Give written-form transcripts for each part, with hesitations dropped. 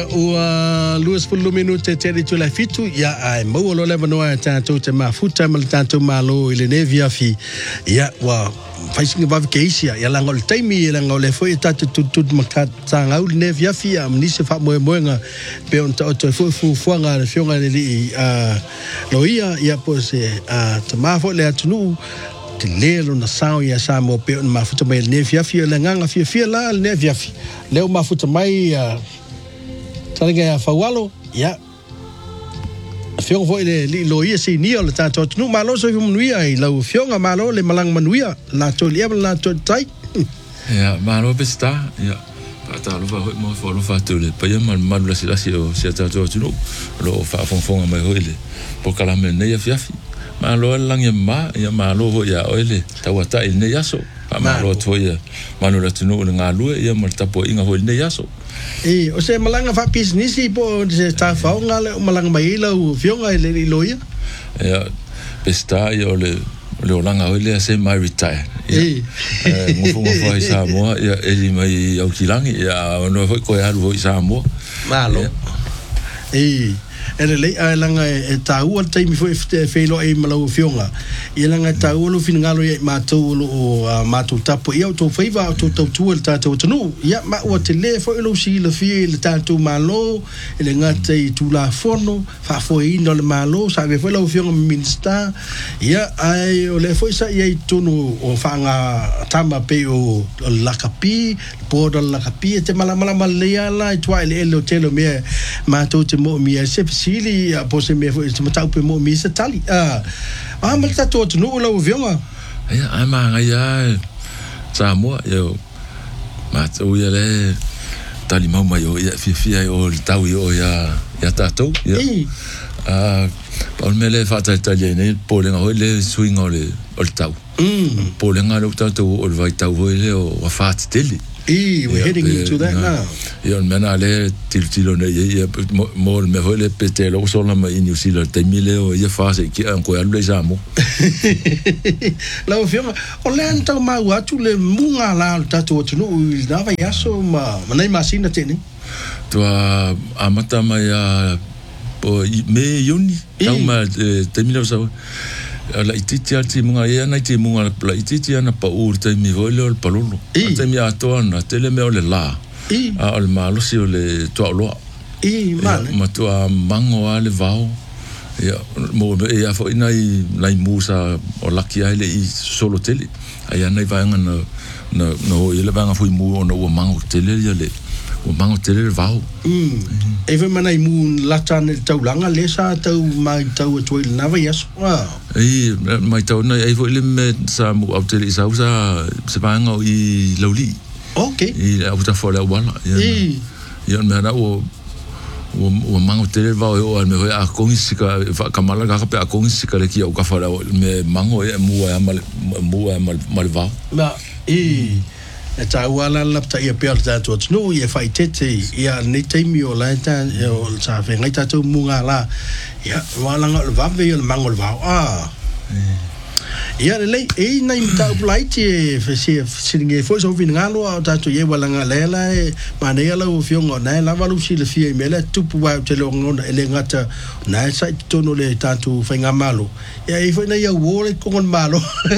Ua luas puluh minute teri tu la fitu ya ai mau lo le manoa tanto te mafuta mal tanto malo ile nevia fi ya wa facing above keisia ya langol taimi la ngole foi tatu tut makat sanga ul nevia fi am ni se fa moenga pe on to fu fuanga fionga li loia ya pose te mafo le atunu te lelo na sao ya samo pe on mafuta mai nevia fi la nganga fi la nevia fi leo mafuta mai Taringa fawalo ya fiong foi le loia si ni o le tato nu malo so munuia I lau fionga malo le malang manuia la to le la to tai ya malo besta ya pata lo fa mo fo lo fa to le pa mal mal la sila si o si tato nu lo fa fonga mai hoile po kala me ne ya fiafi malo lang ya malo ho ya oile tawata il ne yaso pa malo to ya malo la tunu le ngalu ya mal tapo inga ho ne yaso o se malanga fa business po se ta fa ngale malanga mai la fionga le loia ya besta yo le langa ole se mai retire mo fo isa mo ya eli mai au kilangi ya no foi ko ya lu isa mo malo ele le langa tau al taimi foi felo e malo fionga I langa tau lo finngalo e matou lo matou tapo ia to faiva to tu el tato tunu ia ma o te le foi lo si le fi le tato malo ele ngate tu la forno fa foi no le malo sa ve foi lo fionga minsta ia ai o le foi sa ia tunu o fanga tama pe o la capi por la capi te mala le la toi le telo me matou te mo mi se sili a pose me foi te matau pe mo mi se tali mal tato no lo vionga ya ama ya sa mo yo matau ya le tali mau mai yo ya fi o tau yo ya tato ya on me le fata italiane po le ngole swing ole o tau po le ngalo tato o vai tau ole o fata tele we're heading into that now. Yon mena le tilo ne ye mo me hole petelo so la mai New Zealand te mile o ye fase ki an ko alu examo. La ofia o le anta ma watu le munga la tatu tunu na va yaso ma nei masina teni. To amata mai po me yoni tau ma te mile so la ititi alti munga ia na iti munga la ititi ana pa urte mi vole ol palolo te mi atona tele me ole la al malo si ole to lo ma to mango ale vao ya mo ia fo inai lai musa o laki ale I solo tele ai ana vai ngana no ile vanga foi mu no mango tele ia le o mango tele vao even manai mu latan taulanga lesa tau mai tau toi na vai aso mai tau na ai foi le me sa mu au tele sa se vanga I lauli okay I au ta fora wala ia me na o mango tele vao o me a kongisika kamala ka pe a kongisika le ki o ka fora me mango mu mal vao ma ta wala la ta ia per ta to no ia fai tete ia ni taimi o la ta o sa fe ngai ta to munga la ia wala nga va ve o mangol va ia le nei ta plaiti fe singe fo so vin ngalo ta to ia wala nga lela ma ne ala o fiongo na la valu si le fie mele tu wa te lo ngona ele ngata na sa to no le ta to fe nga malo ia I foi na ia wo le kon malo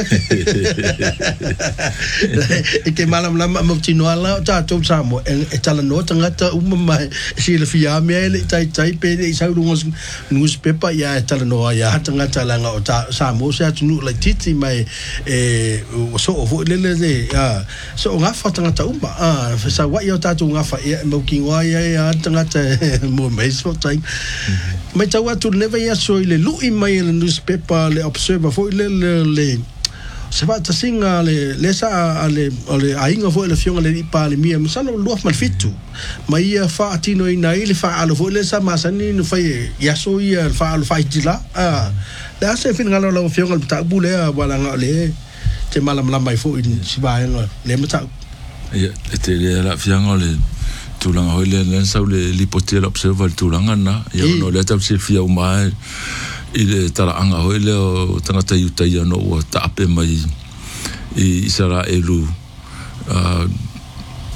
ke malam lama mo tino ala ta to samo e tala no tangata mai si le fia mele tai pe I sa ngus pepa ia tala no ia tangata la nga o ta samo sa tunu le titi mai so vo le so nga fa tangata fa sa wa ia ta tu nga fa mo kingwa ia tangata mo mai so tai mai tawa tu never ia so le lu I mai le newspaper le observer fo le se va ta singa le sa ale ainga fo le fionga le pa le mia sa no lo mal fitu mai ia fa tino ina ile fa alo fo le sa masani no fa ia so ia fa alo fa itila la se fin ngalo lo fionga ta bule wala ngale te malam la mai fo in si ba le mata ia te la fionga le tulanga hoile le sa le lipotel observer tulanga na ia no le ta se fia mai ile tara anga hoile o tangata yutai no o tape mai I sara elu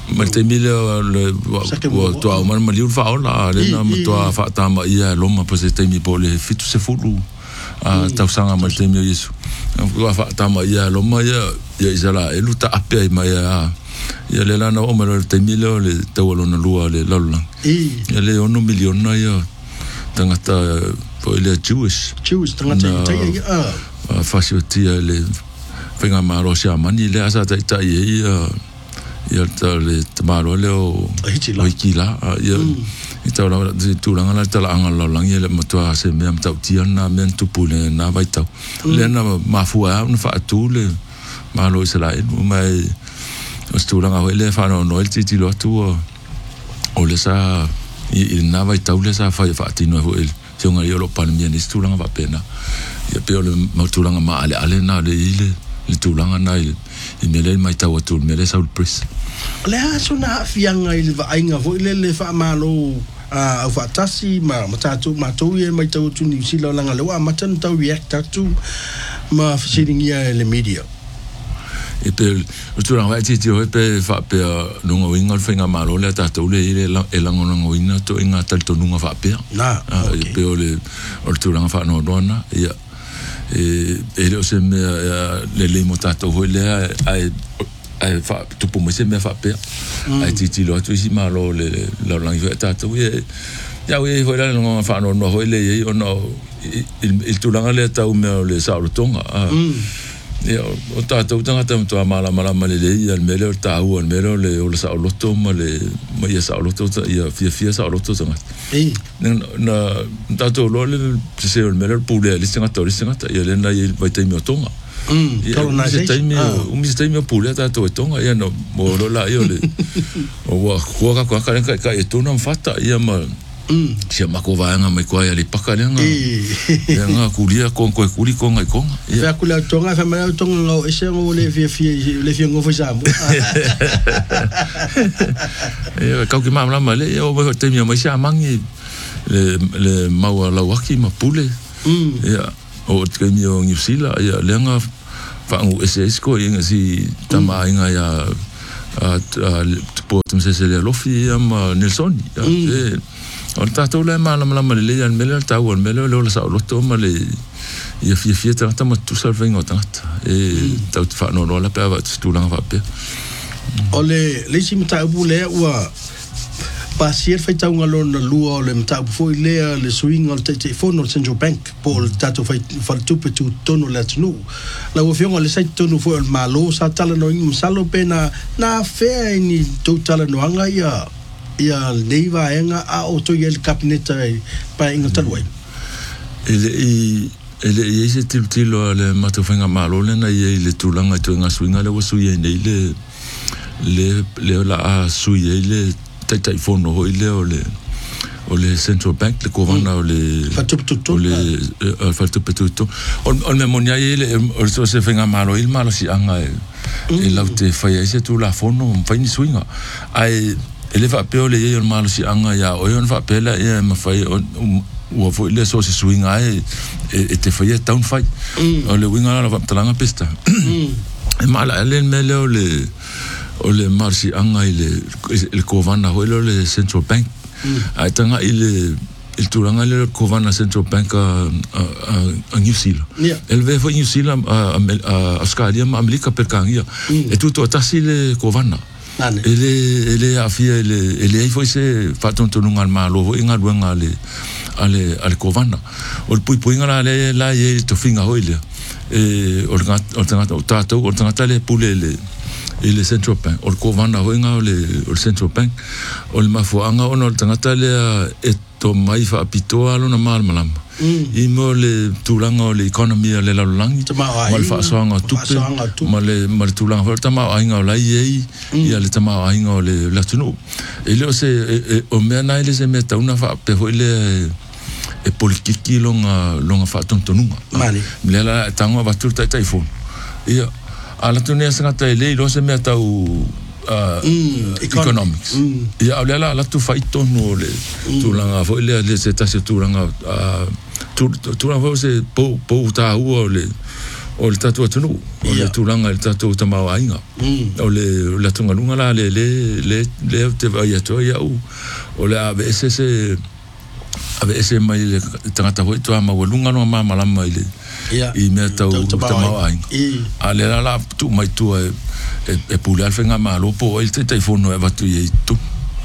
ma te mile le to au ma liu fa ola le na to fa ta ma ia loma pa se te mi pole fitu se fulu a tau sanga ma te mi Yesu ko fa ta ma ia loma ia isala e luta ape ma ia le lana o ma te mile le te wolo na lua le lalang ia le 1 million na ia tangata po le Jewish tangata ia fasiotia le penga maro sia mani le asa ta ia ta le tamaro le o hikila ia ita ora tu langa la ta langa la langi le matua se me am tau tiana men tu pule na vai tau le na mafua un fa tu le malo isla mai tu langa le fa no el titi lo tu o le sa i na vai tau le sa fa tino ho el jonga yo lo pan mien tu langa va pena ia pe le matulanga ma ale na le le tulanga na i mele mai tau tu mele Saul Pris le aso na fianga i va ainga vo le fa malo a fa tasi ma tatu ma to ye mai tau tu ni silo langa le wa matan tau react tu ma sitting here le media e pe tu la vai ti o pe fa pe no winga finga malo le tatu le e la ngona ngina to inga tal to nunga fa pe na e pe o tu la fa no dona ia e le se me le motato ho le ai fa tu po me se me fa pe ai ti lo tu si malo le la langue tato ya we ho la no fa no ho le o no il tu la le ta o me le sa lo tonga o tato tanga tam to mala le il me le ta o me le o sa lo to ma le ma ya sa lo to ya fia sa lo to tanga na tato lo le se o me le pu le singa to ya le na il vai te mi tonga mi stai mi pu le tato tonga ya no mo lo la yo le o wa ko ka e tu non fatta ya ma si ma ko va nga mai ko ya le pakalanga ya nga kulia con kuli con ai con ya kula tonga fa ma tonga o ese ngo le fia ngo fa samu ka ki ma le o ba te mi mai sa mangi le mau la waki ma pule ya o te mi o ngipsila ya le nga fa ngo ese ko inga si tama inga ya po tum se le lofi ma Nelson o tato le ma le ya mele ta o mele lo sa lo to ma le ia fia ta ma tu sa vengo ta e ta fa no la pa va tu la va pe o le si mta bu le wa pa sier fa ta un na lua o le mta bu le swing o te phone o Central Bank por tato fa tu pe tu tono la tnu la o fiong le sai tono fo el malo sa tala no im salo pena na fe ni tu tala no anga ia neiva enga a o to yel kabineta pa inga talwai ele ese tilo le matofenga malo le na le tulanga to nga swinga le wasu ye le la su ye le tai fono ho ile o le Central Bank le govana o le fatupetuto o me monia ile o se fenga malo il malo si anga e laute fa ese tu la fono fa ni swinga ai ele va pe le ye malo si anga ya o yon va pe la e ma fa o fo le so se swinga e te fa ye town fight o le winga la va talanga pista e mala le mele o le marsi anga le kovana ho le Central Bank ai tanga il turanga le kovana Central Bank a New Zealand el ve fo New Zealand a Australia ma America per kangia e tutto tasi le kovana ele afia ele ai foi se faton tonunga malo inga luanga ale kovana o pui ngala la ye to finga hoile o tanga le pule le Central Bank o kovana hoinga o Central Bank o le mafuanga ono tanga le to mai fa pitoa lo na malama i mo le tulanga o le economy le lalangi mal fa soanga tupe mal tulanga ho tama ainga la ye ia le tama ainga o le latunu ele se o mena ele se meta una fa pe ho le e politiki longa fa tontonunga le la tango va tu tai phone ia ala tunia sanga tai le lo se meta u economics ia la tu fai tonu le tulanga fo le se ta se tulanga tu la fo se po ta o o le tatu atunu o le tulanga le tatu tamau ainga o le tunga lunga la le te vai atu ia o le ave mai le tangata hoi tua ma walunga no ma malama ile I mea tau tamau ainga a le la tu mai tua e pule alfenga ma lopo il te telefono e vatu i tu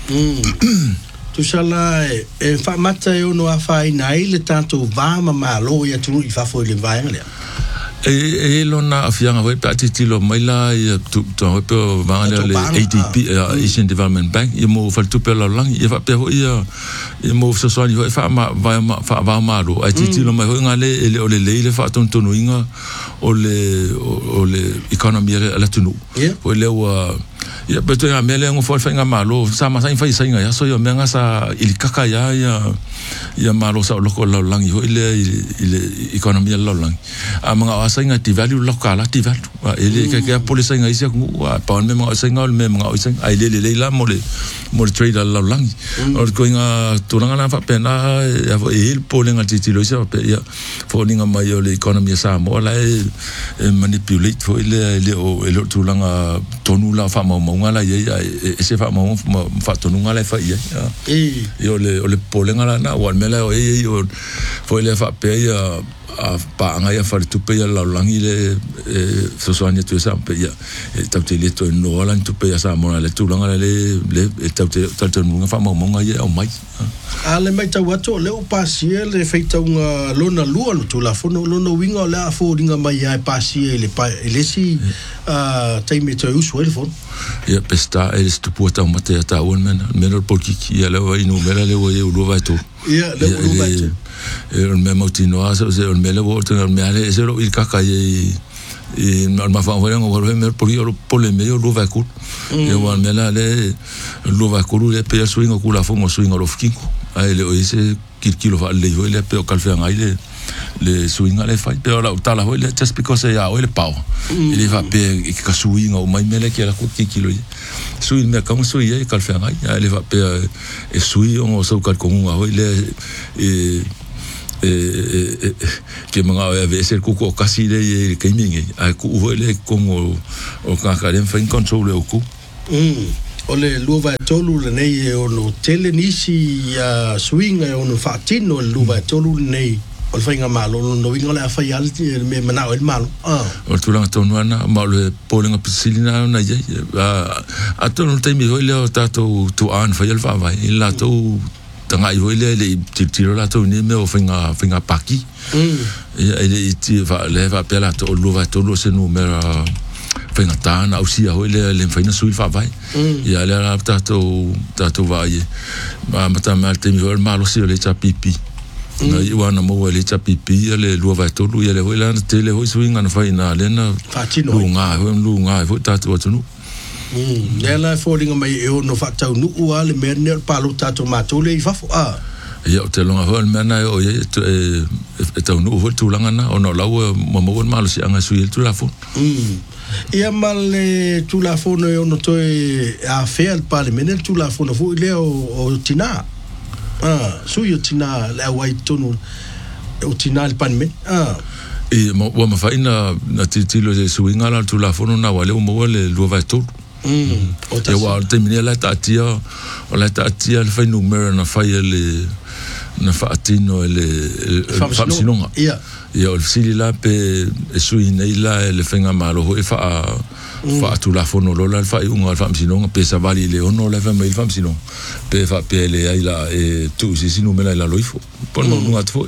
tu sala e fa mata e ono a fa ina ile tanto va ma lo ia tu I fa foi le vai le e lona afianga hoi pati tilo mai la ia tu hoi pe vanga le ADB Asian Development Bank ia mo fal tu pe la lang ia fa pe hoi ia mo so so hoi fa ma ro ai tilo mai hoi ngale ele o le fa ton tonu inga o le economy la tunu hoi le wa ia beto ia mele ngo fo fa malo sa ma sa fa isa inga ya so yo menga sa il kaka ia malo sa loko la lang hoi ile economy la lang a mga asainga ti value lokala ti value ele ke polisa inga isia ku pa me mga asainga me mga asainga ai le la mo le trade la lang or going turanga na fa pena ya il polenga ti lo sia pe ya fo ninga mai o le economy sa mo la manipulate fo ile o turanga tonu la fa mo ngala ya se fa mo fa tonu ngala fa ya yo le polenga la na wa mela o fo ile fa pe ya a pa nga ia fa tu pe ya la langi le so so anya tu sa pe ya tau te le to no la tu pe ya sa mo le tu langa le tau te mo fa mo nga ia o mai ale mai tau ato le o pasie le feita unga lona lua no tu la fono lona winga la fo ringa mai ai pasie le pa le si tai me tau usu le fon ia pesta ele stu puta mate ta un men polki ia le vai no mela le vai o vai to ia le o vai to el memo tino asa se el mele volta el mele se lo il kaka e ma fa volendo volve mer por le medio lo va cul e wa mela le lo va cul le pe swing o la fongo swing o fkingo ai le ese kilo va le yo le pe calfe ngai le swing ale fai pe ora tala ho le just because ya o le pau ele va pe ka swing o mai mele que la ko kilo swing me ka swing e calfe ngai ele va pe e swing o so ka con o le que mga ave ser kuko kasi le kaimingi ai ku le como o kakaren fa in control o ku o le luva tolu le nei o no tele nisi ya swing o no fatino le luva tolu nei o le fainga malo no winga le fa yal me mana o le malo o tulanga tonu ana ma le polinga pisilina na ye a tonu te mi le o tato tu an fa yal fa vai la to tanga I hoile le tiro la to ni me o finga paki ele ti va le va pela to lo va to lo se numero finga tana o sia hoile le fina sui fa vai ia le la tato vai ma mata mal te mi ho malo si le cha pipi na I wana mo le cha pipi le lo va to lo ia le hoile te le ho swinga na fina le na lunga ho tato to no nela falling mai e no fatau nu ua le menel palo tato mato le fafo ia te longa hol mena o ye tau nu hol tu langa na ona lau mo malo si anga sui tu la fo ia mal tu la fo no no to a fair pa le menel tu la fo no fo le o tina sui o tina le wai tonu o tina le pan me e mo ma fa ina na titilo de suinga la tu la fo no na wale mo le lo va to e wa termine la tatia o la tatia le fai numero na fai le na fatino le famsinonga ia o sili la pe sui nei la le fenga malo ho e fa tu la fono lo la fai un famsinonga pe sa vali le ono le fa mai famsinonga pe fa pe le ai la e tu si numero la loifo por mo nunga tfo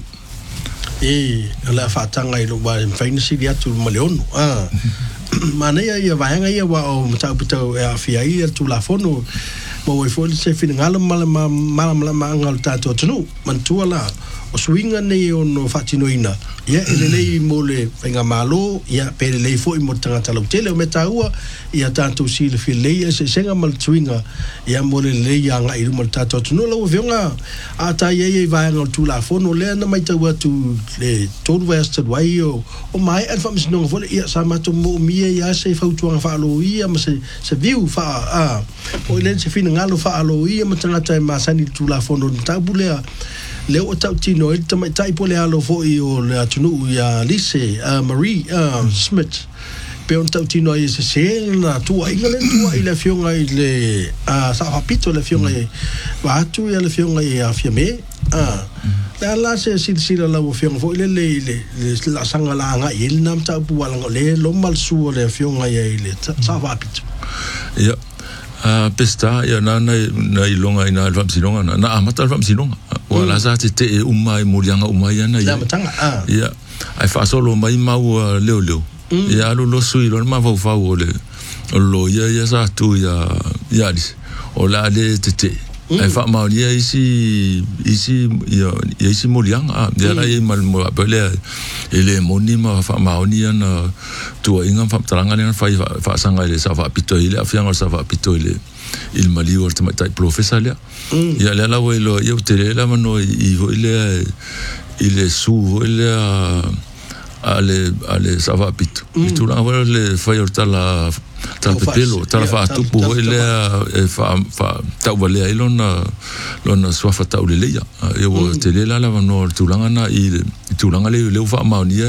la fatanga I lo ba fai si dia tu maleon mana ia vaenga ia wa o mata puta e afia ia tu la fono mo e fo se fin ngala mala ngal tato tunu mantua la o swinga nei o no fatino ina ia ele nei mo le venga malo ia pele le fo I mo tanga talo tele o meta ua ia tanto si le fil le se senga mal swinga ia mo le ia nga I mo tato tunu lo venga ata ia vaenga tu la fono le na mai taua tu le todo vested wai o mai advance no fo ia sa mato mo mia ia se fa tu fa lo ia ma se viu fa o le se fin ngalo fa lo ia mo tanga tai ma sani tu la fono tabulea le o tau tino i tamai tai po le alo fo i o le atunu ia Lise Marie Smith pe on tau tino i se na tua inga le tua i le fionga i le sa papito le fionga i wa atu i le fionga i a fiame la se sila la fionga fo le la sanga la nga i nam tau puala le lo mal su le fionga i le sa papito ia pesta ia na ilonga ina alfam sinonga na amata alfam sinonga wala sa te umai murianga umai ana ia ai fa solo mai mau leo ia lo sui lo ma fa ole lo ia sa tu ia dis ola le te ai fa mau ia isi murianga ia ai mal mo bele ele monima fa mau ni ana tu inga fa tranga ni fa sanga le sa fa pito ile afianga sa fa pito ile il mali o te mai professor le ia la we lo ia te la mano i vo ile su ile ale sa va pito tu la le fa tala pelo tala fa tu po ile fa ta vale lona swa fa ta le ia eu te la mano tu la na i tu la le fa ma ni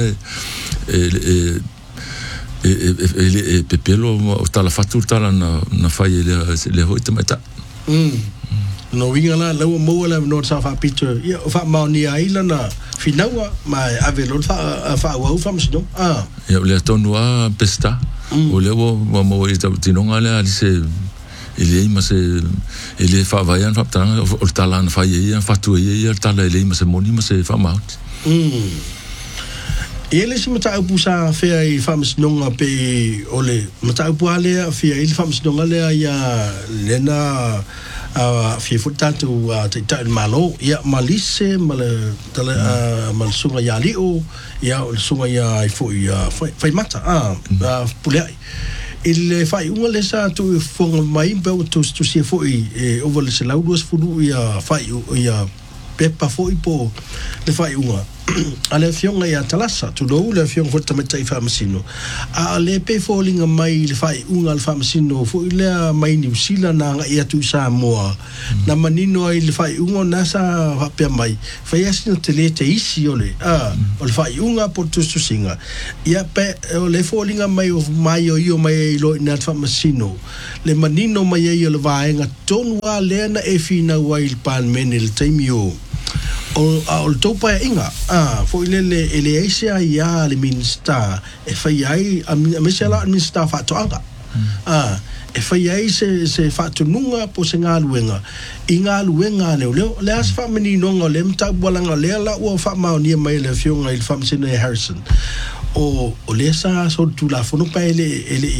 pepelo tala fatu tala na fai le hoi te mata no winga la mo la no sa fa picture ia fa ma ni ai la na finaua ma ave lo fa wa fa msino ia le tonu a pesta o le mo i tinonga le ali se ele ma se ele fa vai an fa tanga o tala na fai ia fatu ia tala ele ma se moni ma se fa ma ele se mata upusa fea i fams nonga pe ole mata upale fea il fams nonga le ia lena fi futatu te ta malo ia malise male tala mal sunga ya liu ia sunga ya fo ia fai mata pulai il fai unga le sa tu fonga mai pe tu se fo i over le laudos fulu ia fai ia pepa fo i po le fai unga ale fionga ia talasa tu do le fionga fo tamata i famasino ale pe fo linga mai le fai unga al famasino fo ile mai New Zealand na ia tu Samoa na manino ai le fai unga na sa pe mai fai asino tele te isi ole o le fai unga po tu singa ia pe le fo linga mai o mai o io mai lo na famasino le manino mai ia le vaenga tonua le na e fina wai pan menel taimio o topa inga fo ile ele asia ia le minsta e fai ai a mesela minsta fa toanga e fai ai se fa tununga po se ngaluenga inga luenga le as fa menino ngole mta bolanga le la o fa ma ni mai le fionga il fam sine Harrison o le sa so tu la fono pa ele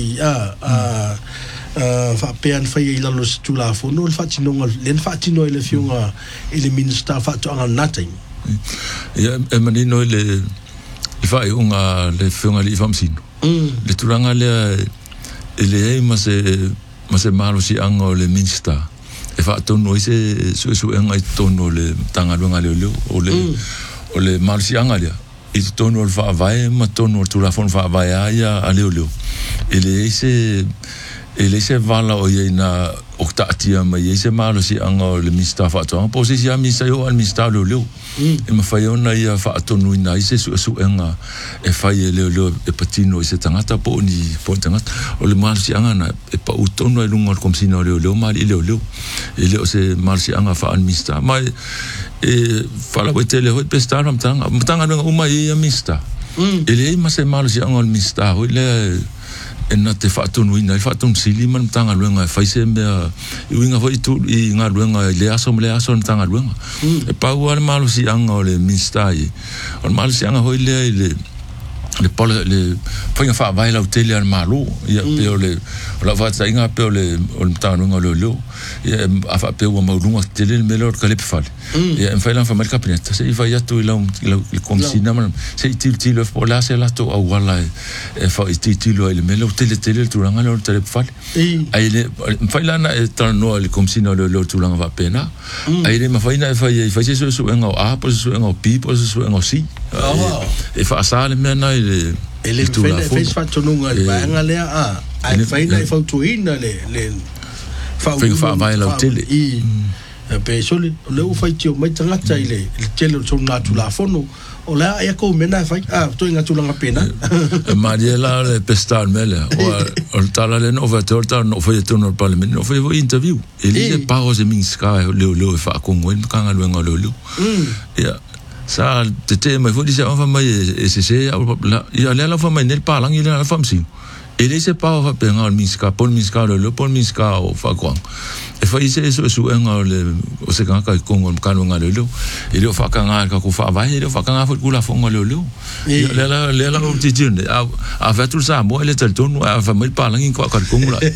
fa pean fai ila lo tu la fono fa tinonga len fa tino le fionga ele minsta fa toanga nothing ia e manino le fai unga le fionga li fam sino le turanga le ele ma se malo si anga le minsta e fa tono ise su anga tono le tanga lunga le o le malo si anga le i tono fa vai ma tono tu la fon fa vai ia ale o ele se vala o ye na okta tia ma ye se malo si anga le minsta fa to po si ya minsta yo al minsta le e ma fa yo na ia fa tonu ina ise su anga e fa ye le e patino ise tangata po tangata o le malo si anga na e pa utono e lunga kom sino le ma le ele o se malo si anga fa al minsta ma e fa la wetele ho pesta ram tanga lunga uma ye minsta ele ma se malo si anga al minsta ho le e na te whaatonu ina, whaatonu sili man tanga luenga, whaise mea, i winga hoi tu i ngā luenga, le aso na tanga luenga. E pau ale malo si anga o le minstai, o le malo si anga hoi lea i le whainga wha vai lau tele al malo, ia pe o le la whaata inga pe o le tanga luenga leo, ia a wha pe ua maurunga tele me leo ka lepe whale. Ia e mwhailan wha marika pineta, se i whai atu i lau komisina man, se i tilo e wha se lato au wala e wha i tilo i le me leo tele le turanga leo te lepe whale. Ai le mwhailana e tala noa le komisina leo turanga wha pena, ai le mawhaina e whai se su enga o a, po se su enga o pi, po se su enga o si. E wha asale mea nai le tula fo. Fes fa tonunga le banga le ai faina e fautuina le fa vai la tele. pe soli le u fai tio mai tanga tai le tele so na tu la fono o la e ko mena fai to inga tu langa pena Mariela le pestar mele o tala le no vatorta no foi tu no parliament no foi interview ele le pause minska le fa ko ngoi kanga luenga lo ya sa te mai foi dise on va mai ese ya le fa mai nel palang ile la fam si ele se pa va penga minska pon minska o fa kwang e fa ise so enga le o se kanga ko ngom kanu nga lo ele fa kanga ka ko fa vai ele fa kanga fo kula fonga lo le la o tijun a fa tout ça mo ele tel ton a fa mai palang ko ka ko ngula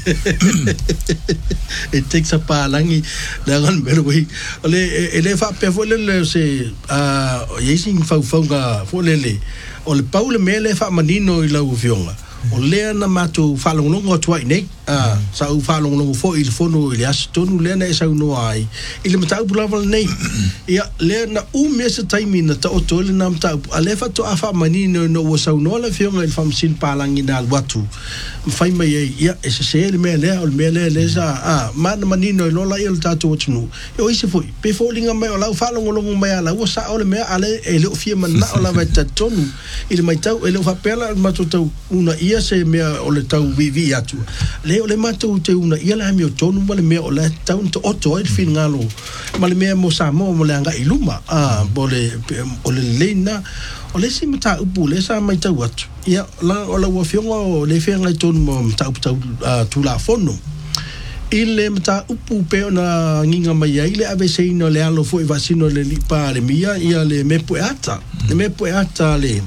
e tek sa palang la ngan belo wi ele fa pe fo le se yesing fa fonga fo le o le paule mele fa manino i la uvionga o lea na matou whalongonongo atua i nei sa u whalongonongo fo i le fono i le asitonu lea na e sau noa ai i le matau pulavala nei ia lea na mea sa taimi na ta oto ele na matau a le fato a wha manino no ua sau noa la fionga i le whamsin palangi na alwatu mwhai mai e ia e se se le mea lea o le mea lea le sa mana manino i lola i le tato atunu e o ise foi pe fo linga mai o lau whalongonongo mai a lau sa o le mea ale e leo fia mana o la vai tatonu i le maitau e leo whapela mato tau una ia se mea o le tau vivi atu le o le matou te una ia la mea tonu ma le mea o le tau to oto e fin ngalo ma le mea mo sa mo le anga iluma bole o le leina o le si mata upu le sa mai tau atu ia la o la wa fionga o le fionga tonu mo tau tu la fono ile mata upu pe na nginga mai ai le avese ino le alo fo i vasino le lipa le mia ia le mepo ata le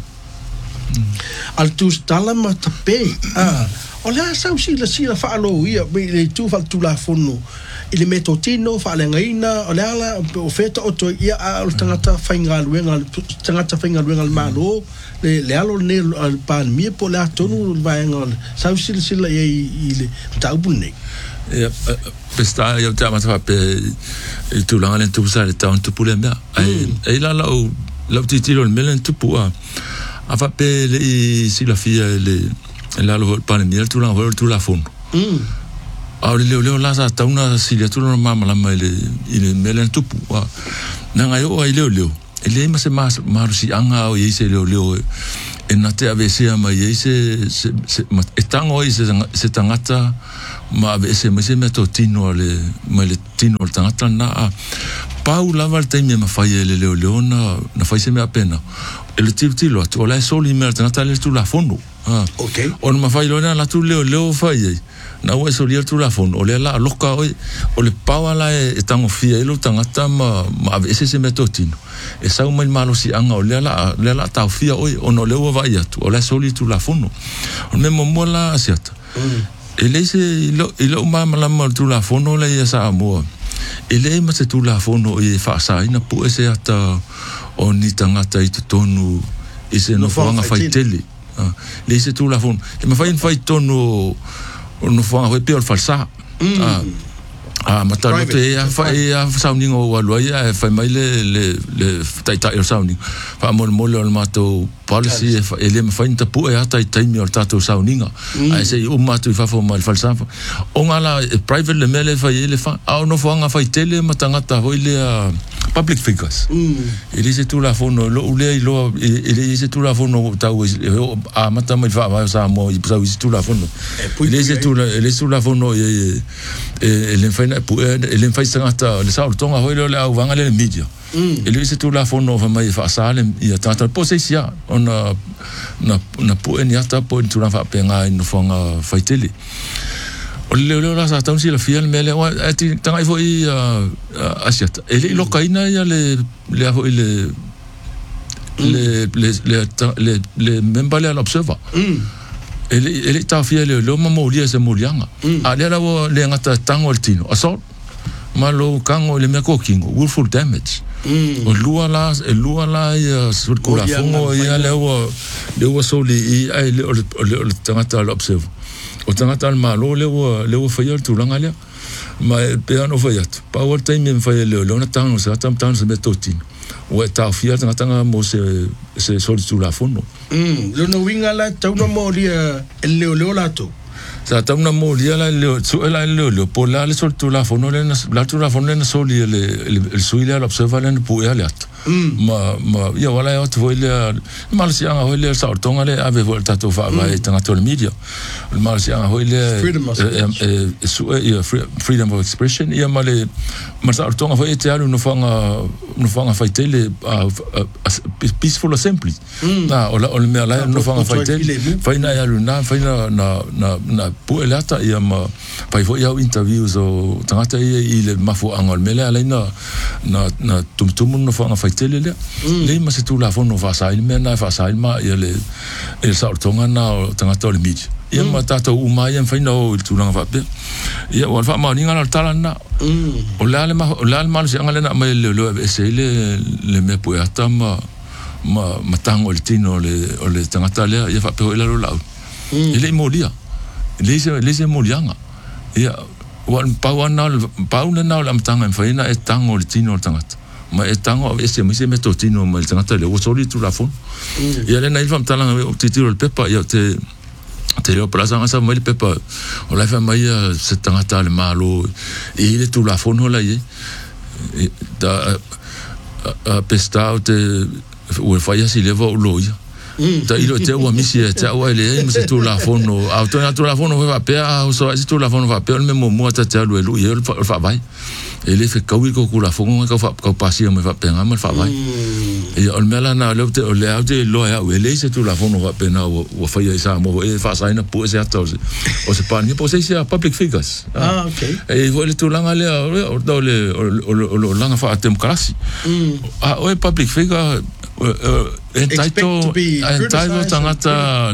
al tu stala matape o le sa sila fa alo ia be le tu fa tu la fono ile metotino fa le ngaina o le ala o feta o to ia al tangata fainga luenga malo le alo ne al pan mi po la tonu vai ngol sa sila ile taubune ja besta eu te amata pe tu langa le tu sa le taun tu pule mea ai la titilo le melen tu pua ava pe le si la fia le lo pane miel tu la fono a le la sa tauna si le tu no mama la mai le melen tu pua na ngai o ai le ele ma se marusi anga o ise le e na te avese mai ise e tango ise se tangata ma avese ma se meto tino le tino tangata na pau lava le taimi ma fai le leona na fai se me apena e le tilo o la soli me tangata le tu la fono okay o ma fai lona la tu leo fai na o soli tu la fono o le la loka o le pau la e tango fia e lo tangata ma avese se meto tino e sau mai malo si anga o le la tau fia o no leo vai atu o la soli tu la fono o me mo la asiata e le se ilo mama la tu la fono le ia sa mo e le ma se tu la fono e fa sa ina pu ese ata o ni tangata i tonu e se no fanga fai tele le se tu la fono e ma fai tonu no fanga pe o falsa matano te fai sounding o aloia e fai mai le tai o sounding fa mo o mato policy e le fai ta pu e ata tai mi o tato sounding ai se o mato fa fo mal falsafa o ngala private le mele fai le fa au no fanga fai tele matangata ho le public figures ele se tu la fono lo ele se tu la fono tau a mata mai fa sa mo i sa tu la fono ele se tu la fono ele fai ele fai sangata le sa tonga ho le au vanga le media ele se tu la fono fa mai fa sa le ia tata posesia ona na pu en ata po tu na fa penga no fanga fai tele o le la sa tau si la fiel mele o ati tanga i foi asiata ele lokaina ia le member le observer ele ta fiel le mamo lia se molianga a le le ngata tango tino asol malo kango le meko kingo willful damage o lua la ia surkula fongo ia le soli ai le tangata observer o tangata malo le fai tu langa le ma pe ano fai atu pa o time me fai le na tango sa tam se metotin o ta fia tanga mo se soli tu la fono lo no winga la tau no mo dia le la to sa tauna mo dia la le su la le po la le sol tu la fono le la tu la fono le soli le suile la observa le pu ya le ma ya wala ya tu le mal si anga le sa tonga le ave volta tu fa vai tanga to media mal si anga le freedom of expression ya male ma sa tonga foi te alu no fanga fai tele peaceful assembly na o me ala no fanga fai tele fai na ya luna fai na pu elata ia ma pai foi au interviews o tangata i le mafu angol mele ala na tum no fanga fai tele le ma se tu la fono fa sai me na fa sai ma ia le sa tonga na tangata le mid ia ma tato uma ia fai no tu langa fa pe ia wa fa ma ninga na tala na o la ma se angale na mai le se le me pu ata ma tango le tino le tangata le ia fa pe o la lo ele molia lese molianga ia wan pauna na la mtanga faina e tango le tino tangata ma e tango ese me to tino ma le tangata le o soli tu la fon ia le na il fam tala o titiro le pepa ia te leo plaza ngasa mai le pepa o la fa mai se tangata le malo e le tu la fon ho la ye da pesta o te o fa ia si leva o loia ta ilo te wa misi te wa le se tu la fono auto na tu la fono va pe o so si tu la fono va pe me mo ta te lu e fa vai ele fe kawi ko la fono ka pasi me va pe ngam fa vai e o mela na le o le auto lo ya o ele se tu la fono va pe na o fa ia sa mo e fa sa na pu se ato o se pan po se public figures okay e vo le tu langa le o do le langa fa atem klasi o public figure entitled tangata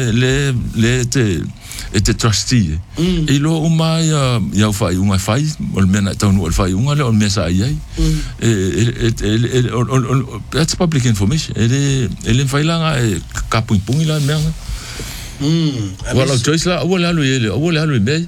le te trustee e lo uma ya fai uma fai o mena tonu o fai uma le o mesa ai that's public information ele fai langa ka pungi la merda wala choice la wala lo be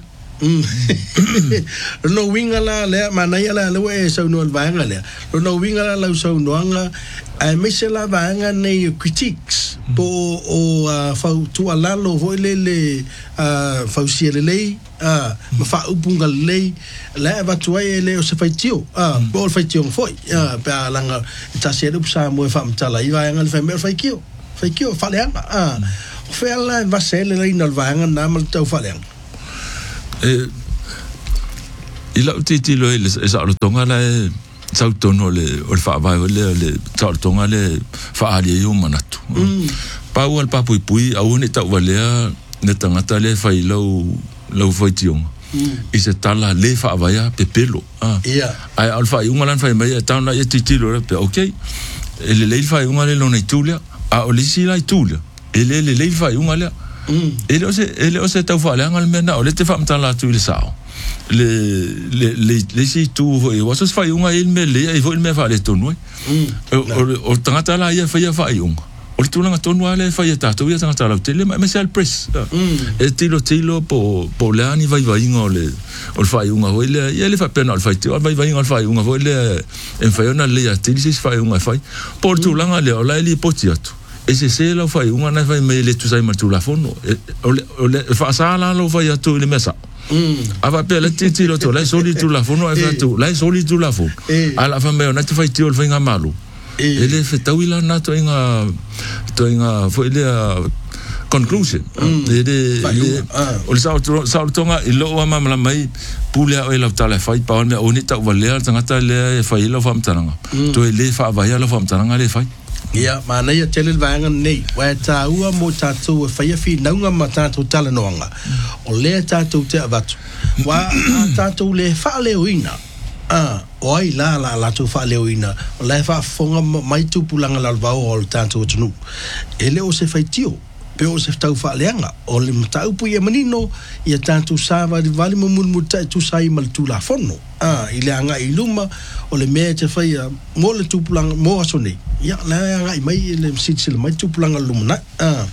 no winga la le manaya la le e so no vanga le no winga la so no anga ai mesela vanga nei critiques po o fa tu ala lo le fa si le ma fa upunga le la va tu le o se fa tio po fa tio foi pa langa ta se du sa mo fa mtala i vanga le fa me fa kio fa le fa la va se le no vanga na mal tau fa le ila titi lo le sa lo tonga la sa tono le o fa vai le sa tonga le fa ali yo manatu pa o pa pui a one ta vale ne tanga le fa lo foi tion i se tala le fa vai pe pelo ai alfa un lan fa mai ta na titi lo pe okay le fa un le no itulia a o le si la itulia le fa un le ele o se ta fa le ngal mena o le te fa mtala tu le sao le si tu e was fa unga il me le e vo il me fa le tonu o tangata la ia fa unga o tu langa tonu ale fa ia ta tu ia tangata la tele ma se al press e tilo po le ani vai inga o fa unga o le fa pena o fa ti o vai inga o fa unga o le en fa ona le ia tili si fa unga fa por tu langa le o la li potiatu e se la fa unga na fa me le tu sai ma tu la fono o le fa sala lo fa ia tu le mesa ava pe le titi lo to la soli tu la fono e tu la soli tu la fo ala fa me na te fai ti o fa inga malu ele fe tawila na to inga fo ele conclusion ele o sa tonga i lo ma mai pule o ele ta la fai pa me o ni ta valea tanga ta le fai lo fam tananga to ele fa va ya lo fam tananga le fai ia mana ia tele vanga nei wa ta ua mo ta tu fa ia fi naunga ma ta tu tala noanga o le ta tu te avatu wa ta tu le fa le uina oi la tu fa le uina o le fa fonga mai tu pulanga la va o ta tu tunu ele o se fai tio pe o se tau fa leanga o le tau pu ia manino ia ta tu sa va vale mo mu tu sai mal tu la fono ile anga iluma o le me te fai mo le tu pulanga mo asone ia la anga mai le sitsil mai tu pulanga lumna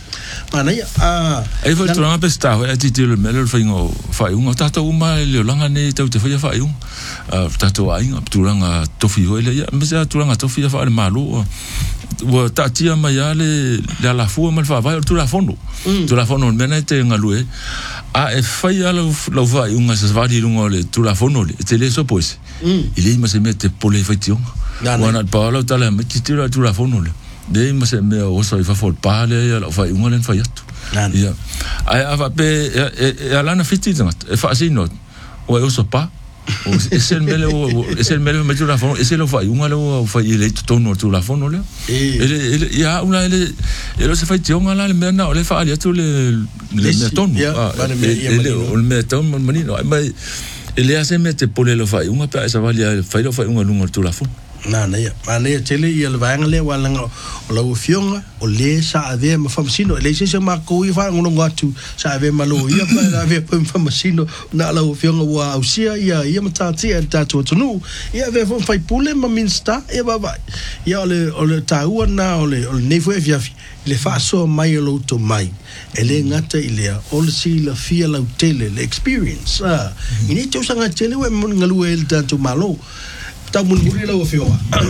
mana ia ai foi tranga pesta e titi le mele foi ngo fai un tata uma le langa ne tau te foi fai un tata ai turanga tofi ho le me sa turanga tofi fa le malu wa tatia mai ale la fu mal fa vai tu la fono mena te ngalue e fai ala lo vai un as vari lungo le tu la fono le te le so pois il ma se mette pole faition wana paolo tala me ti tu la fono le de ma se me o so fa for pale la fai un len fai tu ia ai ava pe ala na fiti e fa sino o e so pa o es el mele me tu la fono es lo fai un lo fai le tono tu la fono le ele ia una ele se fai tion ala le me na le fa ali tu le tono ele o me tono manino mai ele hace mete pole lo fai un pa esa valia fai lo fai un lungo tu la fono Nana tele ia le vanga le wala o la ufionga o le sa ave ma famsino le se ma ko i fa ngono ngatu sa ave ma lo ia pa la ave pa famsino na la ufionga wa usia ia matati e tatu tunu ia ave fon fai pule ma minsta e baba ia o le taua na o le nefu e fiafi le fa so mai lo to mai ele ngata ile o le si la fia la tele le experience ini tu sanga tele we ngalu el tatu malo ta mun muri la ofio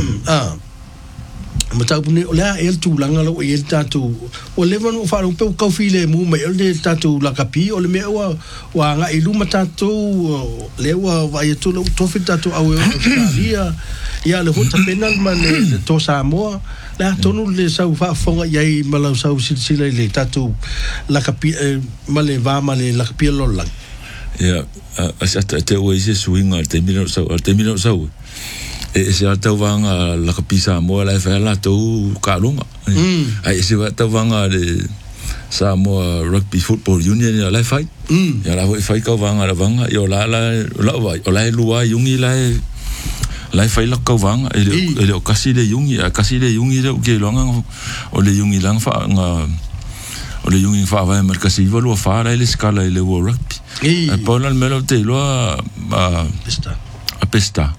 mata puni ola el tu langa lo el tatu o le vanu fa un pe ka file mu me el tatu la kapi o le me wa nga ilu mata tu le wa vai tu lo to fit tatu au Australia ia le hota penal man to Samoa la tonu le sa fa fonga ia mala sa sila le tatu la kapi male va male la kapi lo lang ia asa te o ise swinga te mino sa e se ata vanga la kapisa mo la fa la to kalunga ai se ata vanga de Samoa Rugby Football Union la fai ya la fai ka vanga yo la vai o la lua yungi la fai la ka vanga ele o kasi de yungi de ke longa o le yungi lang fa nga o le yungi fa vai markasi valo fa la ele skala ele wo rugby e poi la melo te lo a pesta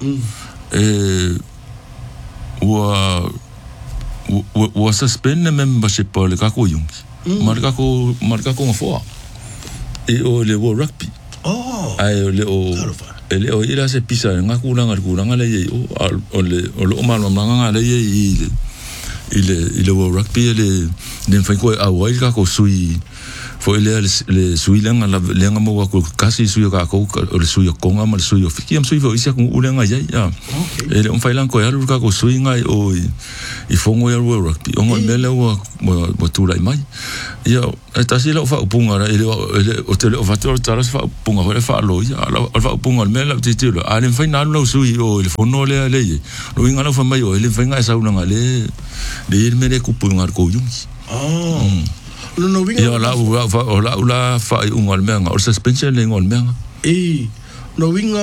wa suspend the membership le kako yung marka ko ngafo e o le wo rugby ai le o ila se pisa ngakulanga le o le malo manga le ile wo rugby le den fa ko a wa ka ko sui foi le sui lenga mo ko kasi sui ka ko le sui ko nga ma sui fiki am sui foi sia ko ulenga ya ele on failan ko ya lu ka ko sui nga o I fongo ya rugby on mele mo tu lai mai ya ta si lo fa punga ele o tele o fator taras fa punga ho le fa lo ya fa punga mele ti ti lo ale faina lo sui o le fono le lo inga lo fa mai o ele fainga sa una le mele ku punga ko yungi no winga ya la fa un almenga o suspension le almenga no winga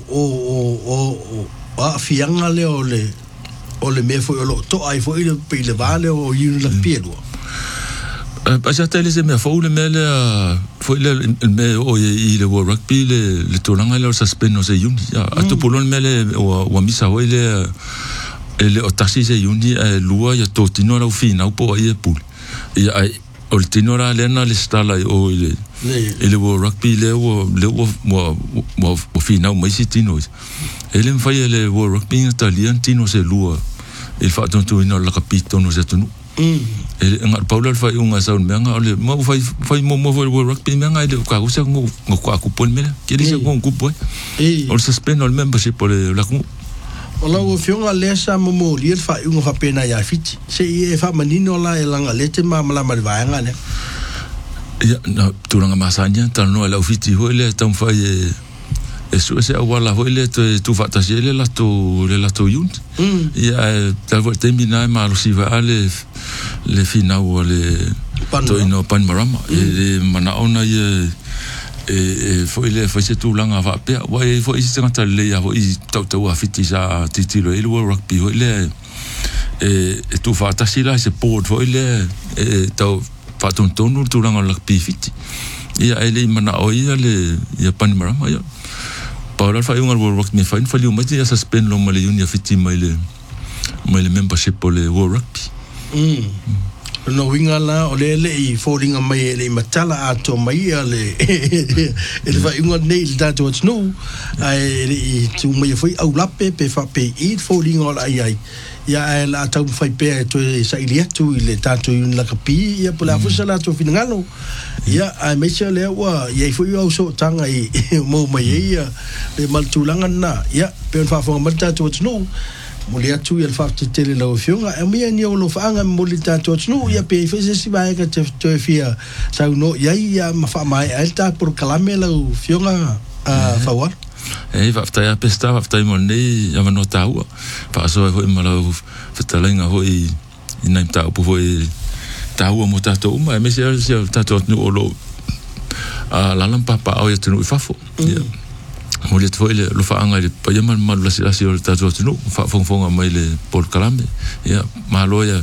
o fianga le o le me foi lo to ai foi le pe le vale o yu la pierdo pasa tele se me foi le mele foi le o le rugby le tolanga le suspension se yuni a to polon mele o misa o le o taxi se yuni lua ya to tino la fina po ai pul ya o le tinora lena le stala o ele wo rugby le wo fina o mai tino ele fai le wo rugby italian tino se lua il fa tonto ino la capito no se tonu ele ngar paula fai unga sa un menga ole mo fai mo wo rugby menga ele ka usa ngo ku pon mele que dice ngo ku boy o suspend o membership por la ku ola o fionga lesa mo li fa unga fa pena ya fiti se e fa manino la elanga lete mala malvanga ne ya no turanga masanya tan no la fiti ho le tan fai eso se wala ho le tu fa ta le la to yunt ya ta vo termina ma lo si va ale le fina o le to ino pan marama e mana ona foi le foi se tu langa va pe wai foi se ngata le ya foi tau afiti sa titilo ele wo rugby foi le tu fa ta sila se port foi le tau fa tonu tu langa rugby fiti ia ele mana o ia le ya pan marama ya Paula fa un World Rugby fa in fa liu mai ya suspend lo male unia fiti mai le membership o le World Rugby no winga la o le I falling mai le matala ato mai le ele vai unga nei le tato no ai le tu mai foi au lape pe fa pe I falling all ai ia la tau fai pe to sa ilia tu le tato la kapi ia pola fusa la to finangalo ia ai me se le wa ia foi au so tanga I mo mai ia le maltulanga na ia pe fa fa mal tato no mo le atu ia fa te tele la ofionga e me ni o lo fa anga mo le tato no ia pe fe se si vai ka te fia sa no ia ma fa mai alta por kalame la ofionga fa wa Whaftai a pesta, whaftai mo nei, ia mano tāua. Whaasoa hoi malau whatalenga hoi I naim tāupu hoi tāua mo tātou uma. E mesi ala sia tātou atunu o lo lalampapa au ia tunu I whafo. Mo le tfoi le lo whaanga le paiaman malu lasi o le tātou atunu. Whafonga mai le Paul Kalame. Ia, mahaloa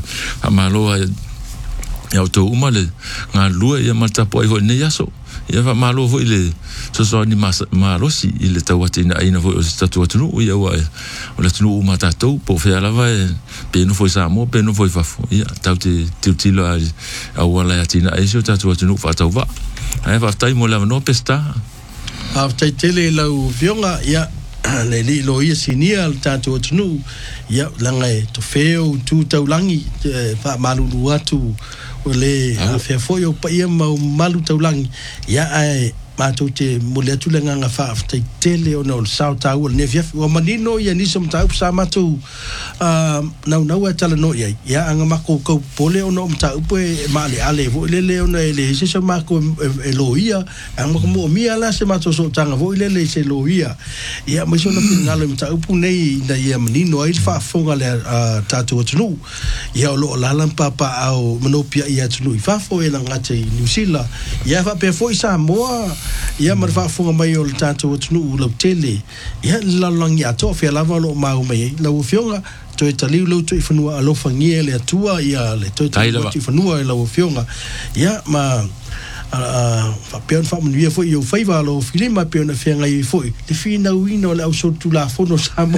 ia o tō uma le ngā lua ia maltapo ai hoi nei aso. Ia fa malo foi le so ni marosi I le tawatina aina foi o statu atunu ia wa o le tunu ma tatou po fe ala vai pe no foi samo pe no foi fafo ia tau te tilo a wala atina ai so tatu atunu fa tau va ai va tai mo la no pesta a tai tele la vionga ia le li lo ia sinia al tatu atunu ia langai to feo tu taulangi fa malu atu ole a fe foi o pa ia malu taulangi ia ai matou te mole atu lenga nga fa aftai tele o no south au ne via o manino ia ni som tau sa matou nau atala no ia anga mako ko pole o no mta upe male ale vo le o na le se mako e loia anga mo mia la se matou so tanga vo le se loia ia mo so na ngalo mta upu nei na ia manino ai fa fonga le tatu tunu ia lo la papa au monopia ia tunu fa fo e langa te New Zealand ia fa pe foi sa moa ia marfa fonga mai o tatu tunu lo tele ia la langi ato fe lava lo mau mai la ufionga to italiu lo to ifanua alo fangie le atua ia le to ifanua la ufionga ia ma fa peon fa mnuia foi yo faiva lo filima peon na fenga I foi le fina wino le au so tu la fono samo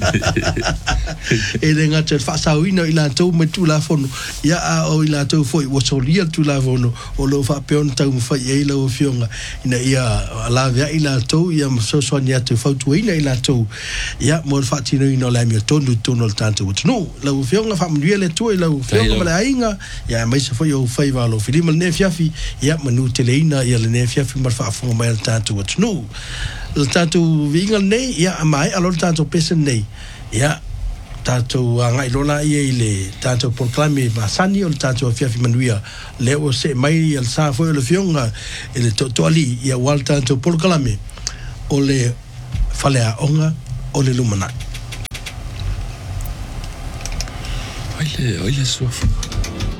e le ngata fa sa wino ila to me tu la fono ia o ila to foi wo so lia tu la fono o lo fa peon tau fa ia lo fionga ina ia la via ila to ia so so nia tu fa tu ila to ia mo fa tino ino la mi tonu tanto no la fionga fa mnuia le tu ila fionga ma la inga ia mai se foi yo faiva lo filima ne fiafi ia teleina ia le ne fia mar fa fonga mai tanto no le tanto vinga nei ia mai alo tanto pesa nei ia tanto anga ilona ia le tanto proclame basani o tanto fia manuia le o se mai el sa foi le fionga ele to ali ia wal tanto proclame o le falea onga o le lumana Oile suafu